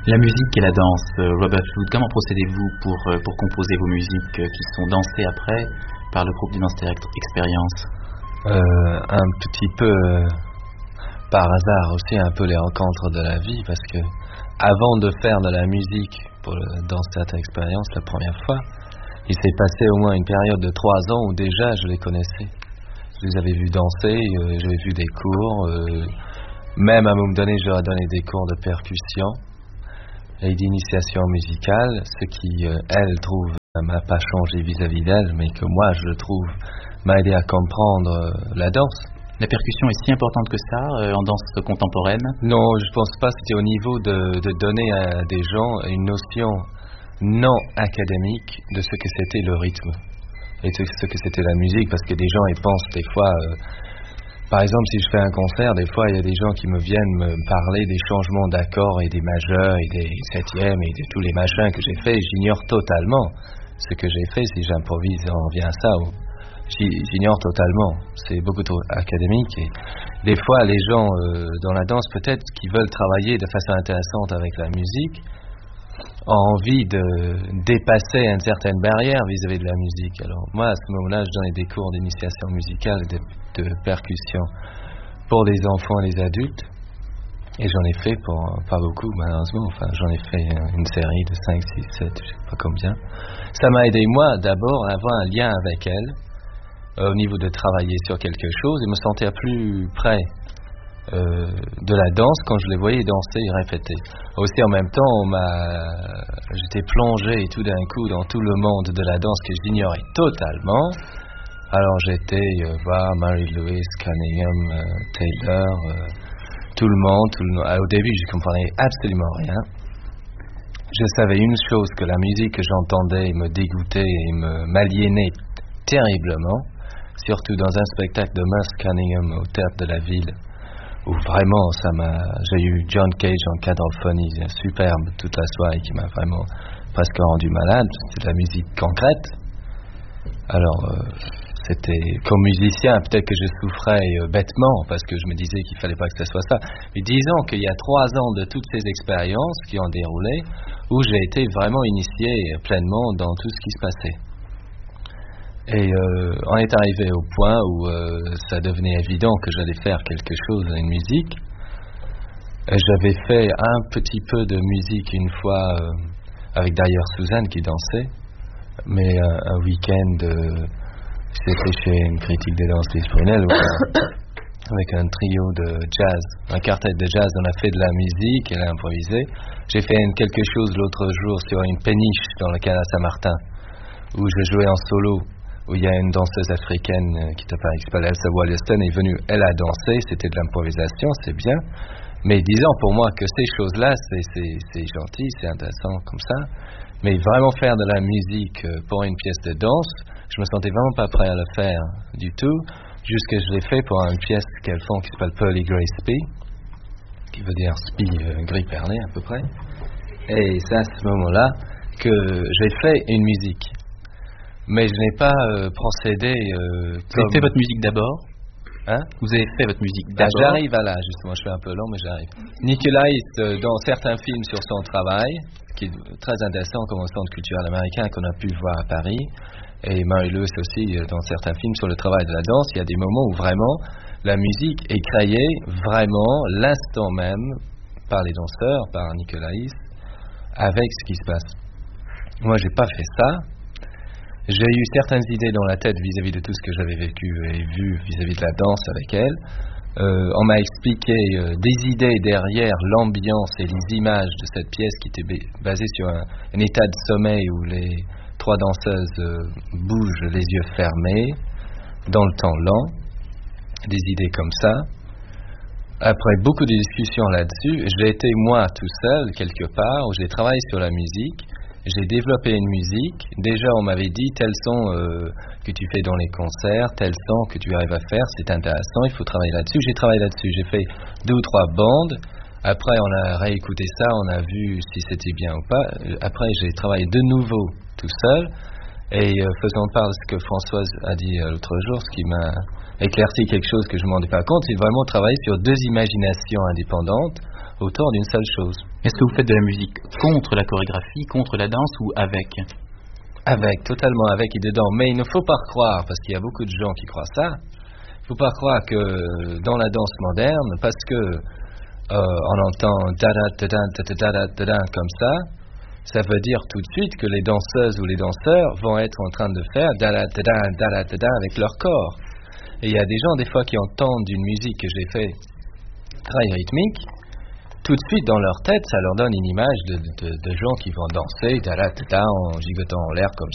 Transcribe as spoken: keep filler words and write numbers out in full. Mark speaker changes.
Speaker 1: La musique et la danse, euh, Robert Flood, comment procédez-vous pour, euh, pour composer vos musiques euh, qui sont dansées après par le groupe Dynasty Experience?
Speaker 2: euh, Un petit peu euh, par hasard aussi, un peu les rencontres de la vie, parce que avant de faire de la musique pour le Dance Theatre Experience la première fois, il s'est passé au moins une période de trois ans où déjà je les connaissais. Je les avais vus danser, euh, j'avais vu des cours, euh, même à un moment donné, je leur ai donné des cours de percussion et d'initiation musicale, ce qui, euh, elle, trouve, m'a pas changé vis-à-vis d'elle, mais que moi, je trouve, m'a aidé à comprendre euh, la danse.
Speaker 1: La percussion est si importante que ça euh, en danse contemporaine?
Speaker 2: Non, je pense pas. C'était au niveau de, de donner à des gens une notion non académique de ce que c'était le rythme et de ce que c'était la musique, parce que des gens ils pensent des fois, euh, par exemple, si je fais un concert, des fois il y a des gens qui me viennent me parler des changements d'accords et des majeurs et des septièmes et de tous les machins que j'ai fait. J'ignore totalement ce que j'ai fait. Si j'improvise, on revient à ça. Ou J'ignore totalement, c'est beaucoup trop académique, et des fois les gens euh, dans la danse peut-être qui veulent travailler de façon intéressante avec la musique ont envie de dépasser une certaine barrière vis-à-vis de la musique. Alors moi à ce moment-là je donnais des cours d'initiation musicale et de, de percussion pour les enfants et les adultes, et j'en ai fait pour pas beaucoup malheureusement, enfin j'en ai fait une série de cinq, six, sept, je sais pas combien. Ça m'a aidé moi d'abord à avoir un lien avec elle, au niveau de travailler sur quelque chose, et me sentir plus près euh, de la danse quand je les voyais danser et répéter. Aussi en même temps, on m'a, j'étais plongé tout d'un coup dans tout le monde de la danse que j'ignorais totalement. Alors j'étais euh, voir Mary Louise, Cunningham, euh, Taylor, euh, tout le monde. Tout le... Alors, au début, je comprenais absolument rien. Je savais une chose, que la musique que j'entendais me dégoûtait et me m'aliénait terriblement. Surtout dans un spectacle de Merce Cunningham au Théâtre de la Ville, où vraiment ça m'a, j'ai eu John Cage en quadrophonie, superbe toute la soirée, qui m'a vraiment presque rendu malade. C'est de la musique concrète. Alors euh, c'était, comme musicien, peut-être que je souffrais euh, bêtement parce que je me disais qu'il fallait pas que ça soit ça. Mais disons qu'il y a trois ans de toutes ces expériences qui ont déroulé, où j'ai été vraiment initié pleinement dans tout ce qui se passait. Et euh, on est arrivé au point où euh, ça devenait évident que j'allais faire quelque chose, une musique. Et j'avais fait un petit peu de musique une fois, euh, avec d'ailleurs Suzanne qui dansait, mais euh, un week-end, euh, c'était chez une critique des danses Lise Brunel, avec un trio de jazz, un quartet de jazz. On a fait de la musique, elle a improvisé. J'ai fait une, quelque chose l'autre jour sur une péniche dans le canal Saint-Martin, où je jouais en solo, où il y a une danseuse africaine euh, qui s'appelle Elsa Wollaston est venue, elle a dansé, c'était de l'improvisation, c'est bien, mais disons pour moi que ces choses-là, c'est, c'est, c'est gentil, c'est intéressant comme ça, mais vraiment faire de la musique euh, pour une pièce de danse, je me sentais vraiment pas prêt à le faire du tout, jusque je l'ai fait pour une pièce qu'elles font qui s'appelle Pearly Grey Spee, qui veut dire spi euh, gris perlé à peu près, et c'est à ce moment-là que j'ai fait une musique. Mais je n'ai pas euh, procédé euh,
Speaker 1: Vous
Speaker 2: comme...
Speaker 1: avez fait votre musique d'abord?
Speaker 2: Hein?
Speaker 1: Vous avez fait votre musique
Speaker 2: Ah,
Speaker 1: d'abord?
Speaker 2: j'arrive à là, justement, je fais un peu long, mais j'arrive. Nikolai, euh, dans certains films sur son travail, qui est très intéressant comme un centre culturel américain qu'on a pu voir à Paris, et Mary-Louise aussi, euh, dans certains films sur le travail de la danse, il y a des moments où vraiment la musique est créée, vraiment, l'instant même, par les danseurs, par Nikolai, avec ce qui se passe. Moi, j'ai pas fait ça. J'ai eu certaines idées dans la tête vis-à-vis de tout ce que j'avais vécu et vu vis-à-vis de la danse avec elle. Euh, on m'a expliqué euh, des idées derrière l'ambiance et les images de cette pièce qui était basée sur un, un état de sommeil où les trois danseuses euh, bougent les yeux fermés dans le temps lent. Des idées comme ça. Après beaucoup de discussions là-dessus, j'ai été moi tout seul quelque part où j'ai travaillé sur la musique. J'ai développé une musique. Déjà, on m'avait dit tel son euh, que tu fais dans les concerts, tel son que tu arrives à faire, c'est intéressant, il faut travailler là-dessus. J'ai travaillé là-dessus. J'ai fait deux ou trois bandes. Après, on a réécouté ça, on a vu si c'était bien ou pas. Après, j'ai travaillé de nouveau tout seul. Et euh, faisant part de ce que Françoise a dit euh, l'autre jour, ce qui m'a éclairci quelque chose que je ne m'en rendais pas compte, c'est vraiment travailler sur deux imaginations indépendantes. autour d'une seule chose.
Speaker 1: Est-ce que vous faites de la musique contre la chorégraphie, contre la danse ou avec?
Speaker 2: Avec, totalement avec et dedans. Mais il ne faut pas croire, parce qu'il y a beaucoup de gens qui croient ça, il ne faut pas croire que dans la danse moderne, parce que euh, on entend da da da da da da da da comme ça, ça veut dire tout de suite que les danseuses ou les danseurs vont être en train de faire da da da da da da da avec leur corps. Et il y a des gens des fois qui entendent une musique que j'ai fait très rythmique, tout de suite dans leur tête, ça leur donne une image de, de, de gens qui vont danser da da da da en gigotant en l'air comme